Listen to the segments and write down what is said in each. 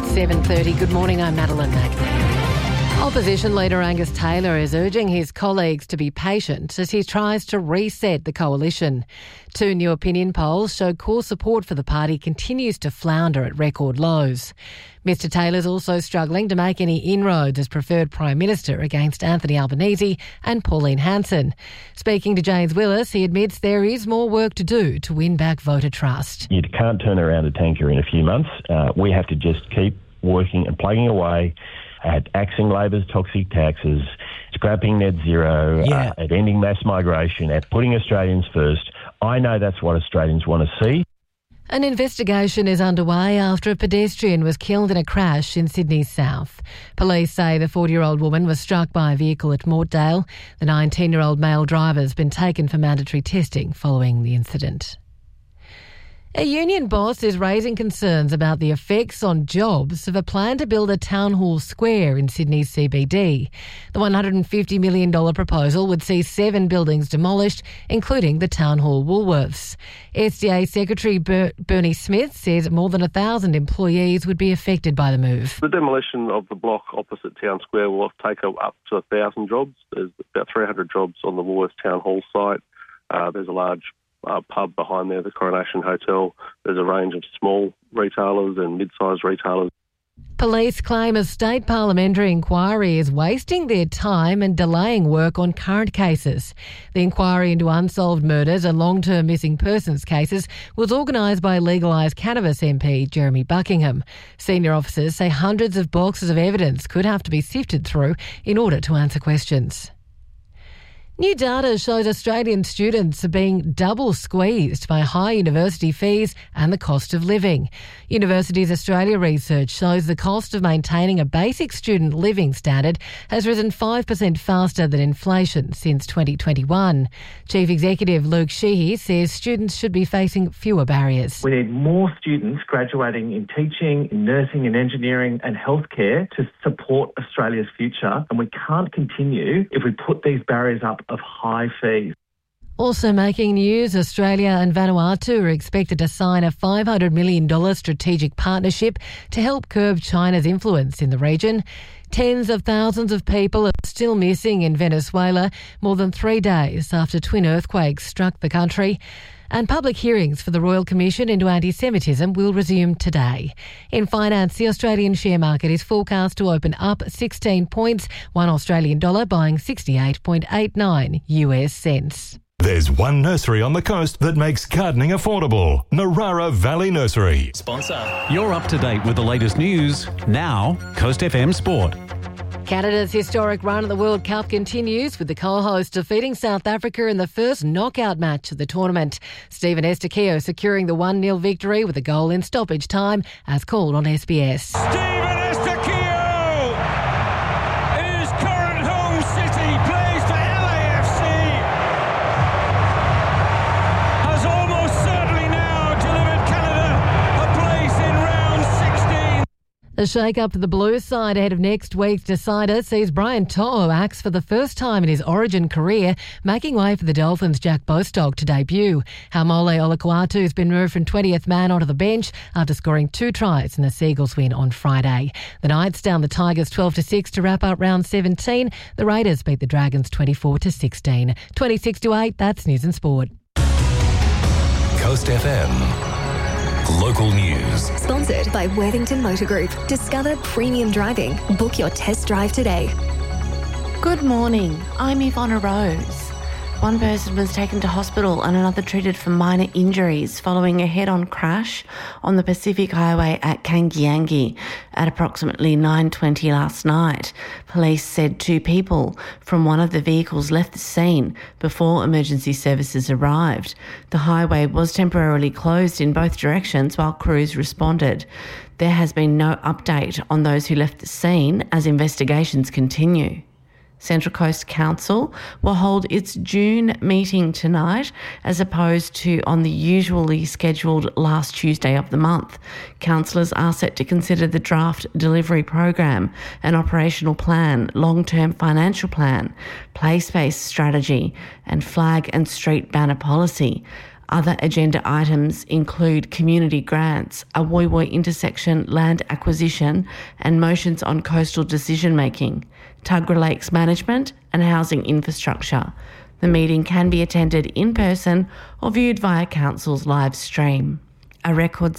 7:30. Good morning, I'm Madeline McNeil. Opposition leader Angus Taylor is urging his colleagues to be patient as he tries to reset the coalition. Two new opinion polls show core support for the party continues to flounder at record lows. Mr Taylor's also struggling to make any inroads as preferred Prime Minister against Anthony Albanese and Pauline Hanson. Speaking to James Willis, he admits there is more work to do to win back voter trust. You can't turn around a tanker in a few months. We have to just keep working and plugging away at axing Labor's toxic taxes, scrapping net zero, at ending mass migration, at putting Australians first. I know that's what Australians want to see. An investigation is underway after a pedestrian was killed in a crash in Sydney's south. Police say the 40-year-old woman was struck by a vehicle at Mortdale. The 19-year-old male driver has been taken for mandatory testing following the incident. A union boss is raising concerns about the effects on jobs of a plan to build a town hall square in Sydney's CBD. The $150 million proposal would see 7 buildings demolished, including the Town Hall Woolworths. SDA Secretary Bernie Smith says more than 1,000 employees would be affected by the move. The demolition of the block opposite Town Square will take up to 1,000 jobs. There's about 300 jobs on the Woolworths Town Hall site. There's a large pub behind there, the Coronation Hotel. There's a range of small retailers and mid-sized retailers. Police claim a state parliamentary inquiry is wasting their time and delaying work on current cases. The inquiry into unsolved murders and long-term missing persons cases was organised by Legalise Cannabis MP Jeremy Buckingham. Senior officers say hundreds of boxes of evidence could have to be sifted through in order to answer questions. New data shows Australian students are being double squeezed by high university fees and the cost of living. Universities Australia research shows the cost of maintaining a basic student living standard has risen 5% faster than inflation since 2021. Chief Executive Luke Sheehy says students should be facing fewer barriers. We need more students graduating in teaching, in nursing, in engineering and healthcare to support Australia's future, and we can't continue if we put these barriers up of high fees. Also making news, Australia and Vanuatu are expected to sign a $500 million strategic partnership to help curb China's influence in the region. Tens of thousands of people are still missing in Venezuela more than 3 days after twin earthquakes struck the country. And public hearings for the Royal Commission into Anti-Semitism will resume today. In finance, the Australian share market is forecast to open up 16 points, one Australian dollar buying 68.89 US cents. There's one nursery on the coast that makes gardening affordable. Narara Valley Nursery. Sponsor. You're up to date with the latest news. Now, Coast FM Sport. Canada's historic run at the World Cup continues, with the co-host defeating South Africa in the first knockout match of the tournament. Stephen Estaquio securing the 1-0 victory with a goal in stoppage time, as called on SBS. Stephen Estaquio is current home city, plays for LAFC, has almost certainly now delivered Canada a place in round 16. The shake-up to the Blues side ahead of next week's decider sees Brian To'o axe for the first time in his Origin career, making way for the Dolphins' Jack Bostock to debut. Haumole Olakau'atu has been moved from 20th man onto the bench after scoring 2 tries in the Seagulls win on Friday. The Knights down the Tigers 12-6 to wrap up round 17. The Raiders beat the Dragons 24-16. 26-8, that's News and Sport. Coast FM. Local news. Sponsored by Worthington Motor Group. Discover premium driving. Book your test drive today. Good morning. I'm Ivonna Rose. One person was taken to hospital and another treated for minor injuries following a head-on crash on the Pacific Highway at Kangiangi at approximately 9:20 last night. Police said 2 people from one of the vehicles left the scene before emergency services arrived. The highway was temporarily closed in both directions while crews responded. There has been no update on those who left the scene as investigations continue. Central Coast Council will hold its June meeting tonight as opposed to on the usually scheduled last Tuesday of the month. Councillors are set to consider the draft delivery program, an operational plan, long-term financial plan, play space strategy and flag and street banner policy. Other agenda items include community grants, a Woy Woy intersection land acquisition and motions on coastal decision-making, Tuggerah Lakes management and housing infrastructure. The meeting can be attended in person or viewed via Council's live stream. A record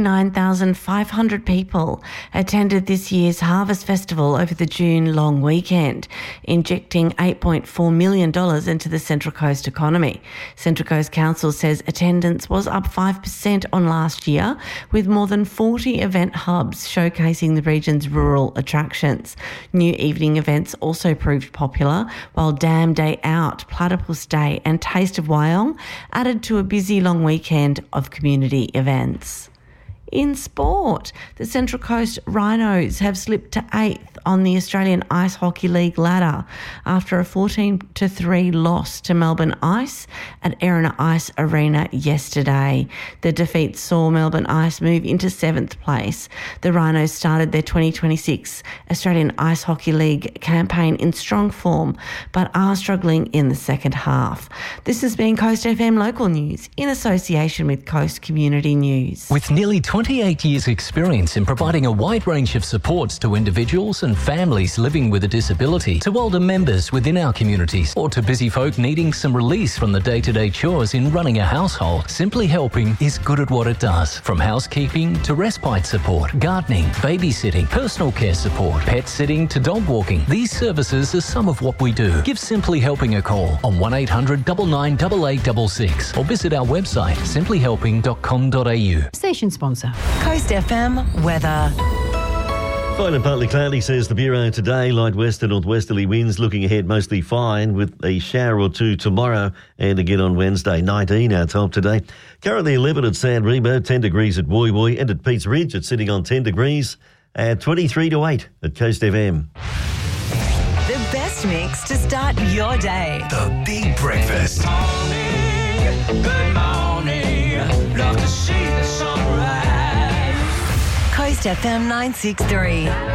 69,500 people attended this year's Harvest Festival over the June long weekend, injecting $8.4 million into the Central Coast economy. Central Coast Council says attendance was up 5% on last year, with more than 40 event hubs showcasing the region's rural attractions. New evening events also proved popular, while Dam Day Out, Platypus Day and Taste of Wyong added to a busy long weekend of community events. In sport, the Central Coast Rhinos have slipped to 8th on the Australian Ice Hockey League ladder after a 14-3 loss to Melbourne Ice at Erina Ice Arena yesterday. The defeat saw Melbourne Ice move into 7th place. The Rhinos started their 2026 Australian Ice Hockey League campaign in strong form, but are struggling in the second half. This has been Coast FM Local News in association with Coast Community News. With nearly 28 years' experience in providing a wide range of supports to individuals and families living with a disability, to older members within our communities, or to busy folk needing some release from the day-to-day chores in running a household, Simply Helping is good at what it does. From housekeeping to respite support, gardening, babysitting, personal care support, pet sitting to dog walking, these services are some of what we do. Give Simply Helping a call on 1800 998866 or visit our website simplyhelping.com.au. Station sponsor. Coast FM weather. Fine and partly cloudy, says the Bureau today. Light west and northwesterly winds. Looking ahead, mostly fine with a shower or two tomorrow and again on Wednesday. 19 our top today. Currently 11 at San Remo, 10 degrees at Woy Woy, and at Pete's Ridge it's sitting on 10 degrees at 23 to 8 at Coast FM. The best mix to start your day. The Big Breakfast. Good morning. Love to see the sunrise. Coast FM 963.